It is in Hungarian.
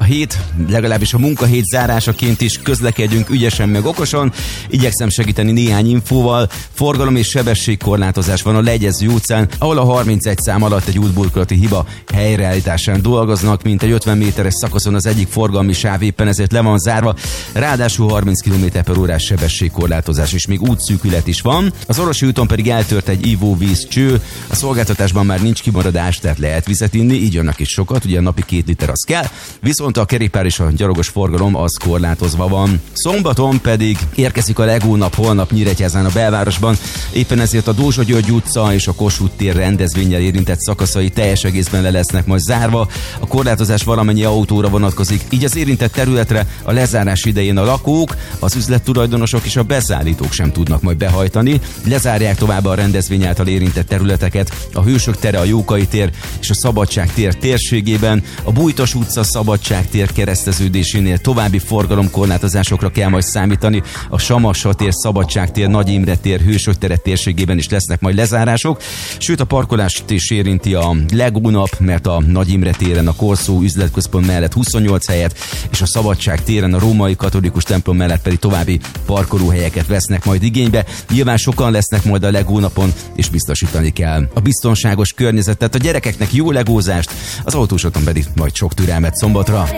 A hét, legalábbis a munkahét zárásaként is közlekedjünk ügyesen meg okosan. Igyekszem segíteni néhány infóval. Forgalom és sebességkorlátozás van a Legyező utcán, ahol a 31 szám alatt egy útburkolati hiba helyreállításán dolgoznak, mint egy 50 méteres szakaszon az egyik forgalmi sáv éppen ezért le van zárva. Ráadásul 30 km/h sebességkorlátozás és még útszűkület is van. Az Orosi úton pedig eltört egy ivóvízcső. A szolgáltatásban már nincs kimaradás, tehát lehet vizet inni, így jönnek is sokat, ugye napi 2 liter az kell, viszont a kerékpár és a gyalogos forgalom az korlátozva van. Szombaton pedig érkezik a legónap holnap Nyíregyházán a belvárosban, éppen ezért a Dózsa György utca és a Kossuth tér rendezvénnyel érintett szakaszai teljes egészben le lesznek majd zárva. A korlátozás valamennyi autóra vonatkozik, így az érintett területre a lezárás idején a lakók, az üzlettulajdonosok és a beszállítók sem tudnak majd behajtani. Lezárják tovább a rendezvény által érintett területeket a Hősök tere, a Jókai tér és a Szabadság tér térségében, a Bújtos utca, Szabadság tér kereszteződésénél további forgalomkorlátozásokra kell majd számítani, a Samassa tér, Szabadság tér, Nagy Imre tér, Hősök tere térségében is lesznek majd lezárások, sőt a parkolást is érinti a legónap, mert a Nagy Imre téren a Korszó üzletközpont mellett 28 helyet, és a Szabadság téren a Római Katolikus templom mellett pedig további parkolóhelyeket vesznek majd igénybe. Nyilván sokan lesznek majd a legónapon, és biztosítani kell a biztonságos környezetet, a gyerekeknek jó legózást, az autósokon pedig majd sok türelmet szombatra.